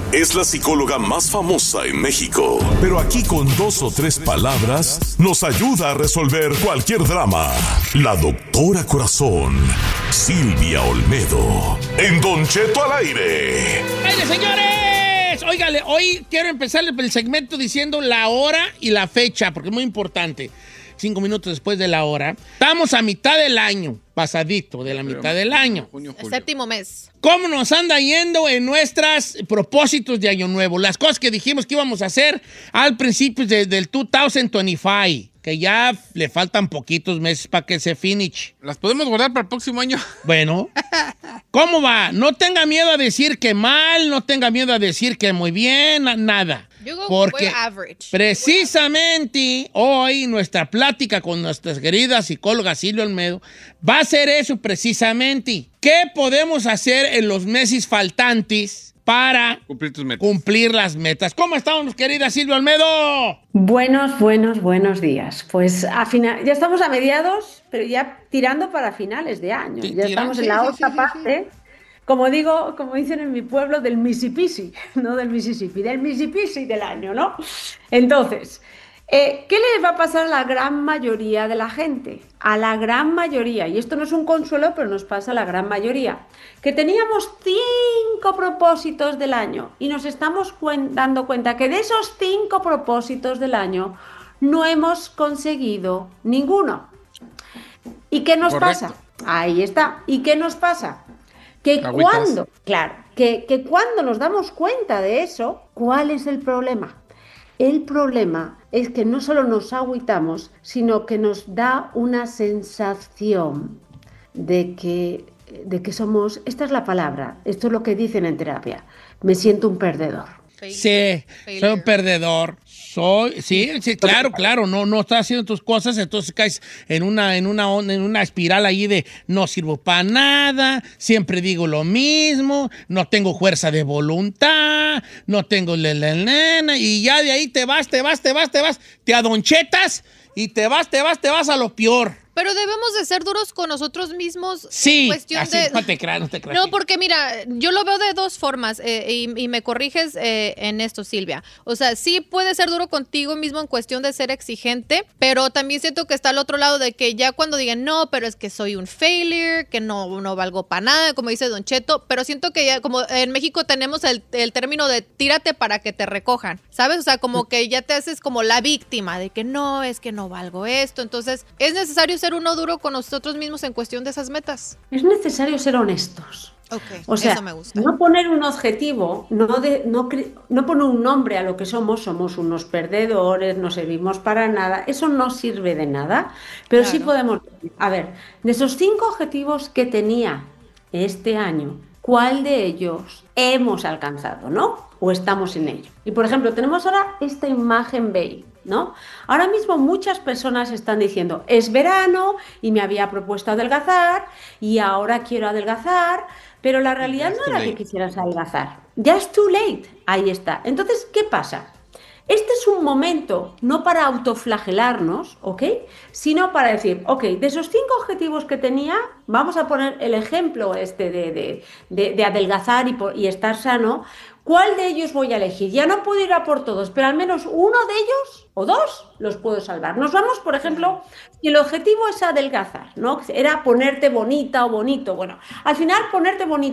es la psicóloga más famosa en México. Pero aquí con 2 o 3 palabras nos ayuda a resolver cualquier drama. La doctora Corazón, Silvia Olmedo, en Don Cheto al aire. ¡Aire, señores! Óigale, hoy quiero empezar el segmento diciendo la hora y la fecha, porque es muy importante. 5 minutos después de la hora. Estamos a mitad del año, pasadito de la mitad del año. Junio, julio. El 7º mes. ¿Cómo nos anda yendo en nuestros propósitos de Año Nuevo? Las cosas que dijimos que íbamos a hacer al principio del 2025, que ya le faltan poquitos meses para que se finish. ¿Las podemos guardar para el próximo año? Bueno, ¿cómo va? No tenga miedo a decir que mal, no tenga miedo a decir que muy bien, nada. Porque average. Precisamente hoy nuestra plática con nuestra querida psicóloga Silvia Olmedo va a ser eso precisamente. ¿Qué podemos hacer en los meses faltantes para cumplir las metas? ¿Cómo estamos, querida Silvia Olmedo? Buenos días. Pues ya estamos a mediados, pero ya tirando para finales de año. Ya estamos en la otra parte. Como dicen en mi pueblo, del Mississippi, no del Mississippi, del Mississippi del año, ¿no? Entonces, ¿qué les va a pasar a la gran mayoría de la gente? A la gran mayoría, y esto no es un consuelo, pero nos pasa a la gran mayoría, que teníamos 5 propósitos del año y nos estamos dando cuenta que de esos 5 propósitos del año no hemos conseguido ninguno. ¿Y qué nos pasa? Ahí está. ¿Y qué nos pasa? Que cuando nos damos cuenta de eso, ¿cuál es el problema? El problema es que no solo nos agüitamos, sino que nos da una sensación de que somos, esta es la palabra, esto es lo que dicen en terapia, me siento un perdedor. Sí, soy un perdedor. Sí, claro, no estás haciendo tus cosas, entonces caes en una espiral ahí de no sirvo para nada, siempre digo lo mismo, no tengo fuerza de voluntad, no tengo y ya de ahí te vas, te adonchetas y te vas a lo peor. Pero debemos de ser duros con nosotros mismos. Sí, en cuestión así, de... no te creas. No, porque mira, yo lo veo de 2 formas y me corriges en esto, Silvia. O sea, sí puedes ser duro contigo mismo en cuestión de ser exigente, pero también siento que está al otro lado de que ya cuando digan, no, pero es que soy un failure, que no valgo para nada, como dice Don Cheto, pero siento que ya como en México tenemos el término de tírate para que te recojan, ¿sabes? O sea, como que ya te haces como la víctima de que no, es que no valgo esto. Entonces, es necesario ser uno duro con nosotros mismos en cuestión de esas metas. Es necesario ser honestos. Okay, o sea, eso me gusta. No poner un objetivo, no poner un nombre a lo que somos unos perdedores, no servimos para nada, eso no sirve de nada, pero claro. Sí podemos decir, a ver, de esos 5 objetivos que tenía este año, ¿cuál de ellos hemos alcanzado, no? O estamos en ello. Y por ejemplo, tenemos ahora esta imagen bella, ¿no? Ahora mismo muchas personas están diciendo, es verano y me había propuesto adelgazar y ahora quiero adelgazar, pero la realidad no era que quisieras adelgazar. Ya es too late. Ahí está. Entonces, ¿qué pasa? Este es un momento no para autoflagelarnos, ¿ok? Sino para decir, ok, de esos 5 objetivos que tenía, vamos a poner el ejemplo de adelgazar y estar sano. ¿Cuál de ellos voy a elegir? Ya no puedo ir a por todos, pero al menos uno de ellos o 2 los puedo salvar. Nos vamos, por ejemplo, y el objetivo es adelgazar, ¿no? Era ponerte bonita o bonito. Bueno, al final ponerte bonito